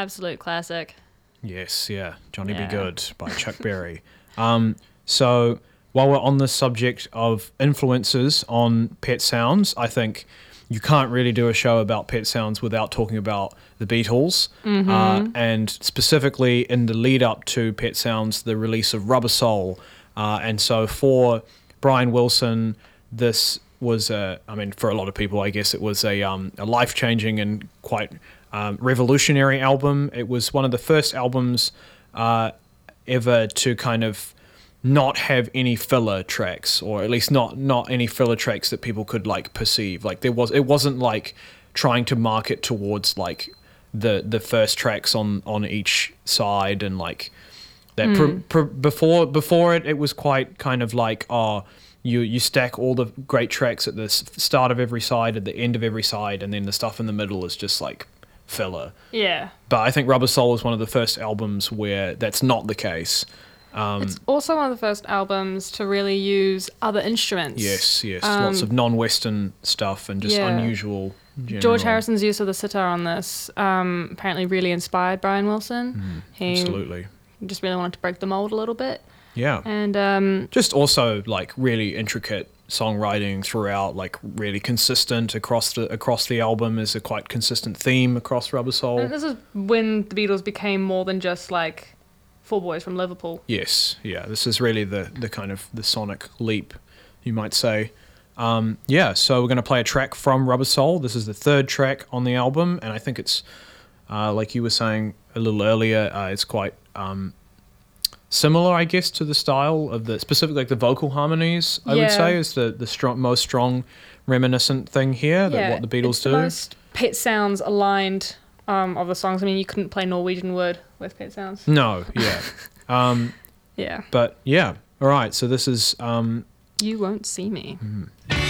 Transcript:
Absolute classic. Yes, yeah. Johnny Be Yeah. Good by Chuck Berry. So while we're on the subject of influences on Pet Sounds, I think you can't really do a show about Pet Sounds without talking about the Beatles. And specifically in the lead up to Pet Sounds, the release of Rubber Soul. And so for Brian Wilson, this was for a lot of people, I guess it was a life-changing and quite revolutionary album. It was one of the first albums ever to kind of not have any filler tracks, or at least not any filler tracks that people could like perceive. Like it wasn't like trying to market towards like the first tracks on each side and like that. Before it was quite kind of like you stack all the great tracks at the start of every side, at the end of every side, and then the stuff in the middle is just like filler. Yeah. But I think Rubber Soul is one of the first albums where that's not the case. It's also one of the first albums to really use other instruments. Yes. Lots of non-Western stuff and just unusual. George Harrison's use of the sitar on this apparently really inspired Brian Wilson. He Absolutely. just really wanted to break the mold a little bit. Yeah. And just also like really intricate songwriting throughout, like really consistent across the album. Is a quite consistent theme across Rubber Soul. and this is when the Beatles became more than just like four boys from Liverpool. Yes, yeah. This is really the kind of the sonic leap, you might say. So we're going to play a track from Rubber Soul. This is the third track on the album, and I think it's, like you were saying a little earlier, it's quite similar, I guess, to the style of specifically like the vocal harmonies, I would say, is the most strong reminiscent thing here, that what the Beatles it's do. The most Pet Sounds aligned of the songs. I mean, you couldn't play Norwegian Wood with Pet Sounds. No, yeah. Yeah. But yeah, all right, so this is... You Won't See Me. Mm.